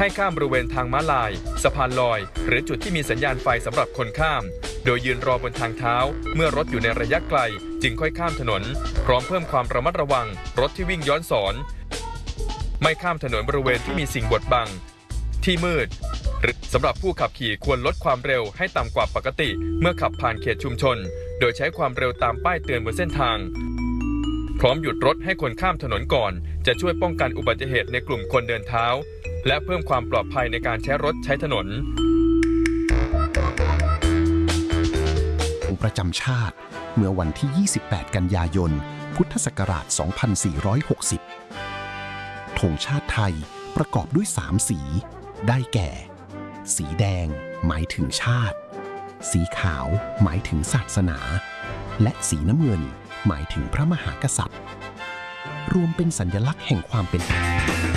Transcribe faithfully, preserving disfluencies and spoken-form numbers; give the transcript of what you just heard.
ให้ข้ามบริเวณทางม้าลายสะพานลอยหรือจุดที่มีสัญญาณไฟสำหรับคนข้ามโดยยืนรอบนทางเท้าเมื่อรถอยู่ในระยะไกลจึงค่อยข้ามถนนพร้อมเพิ่มความระมัดระวังรถที่วิ่งย้อนสอนไม่ข้ามถนนบริเวณที่มีสิ่งบดบังที่มืดหรือสำหรับผู้ขับขี่ควรลดความเร็วให้ต่ำกว่าปกติเมื่อขับผ่านเขตชุมชนโดยใช้ความเร็วตามป้ายเตือนบนเส้นทางพร้อมหยุดรถให้คนข้ามถนนก่อนจะช่วยป้องกันอุบัติเหตุในกลุ่มคนเดินเท้าและเพิ่มความปลอดภัยในการใช้รถใช้ถนนประจำชาติเมื่อวันที่ ยี่สิบแปด กันยายน พุทธศักราช สองพันสี่ร้อยหกสิบ ธงชาติไทยประกอบด้วยสามสี ได้แก่ สีแดงหมายถึงชาติ สีขาวหมายถึงศาสนา และสีน้ำเงินหมายถึงพระมหากษัตริย์ รวมเป็นสัญลักษณ์แห่งความเป็น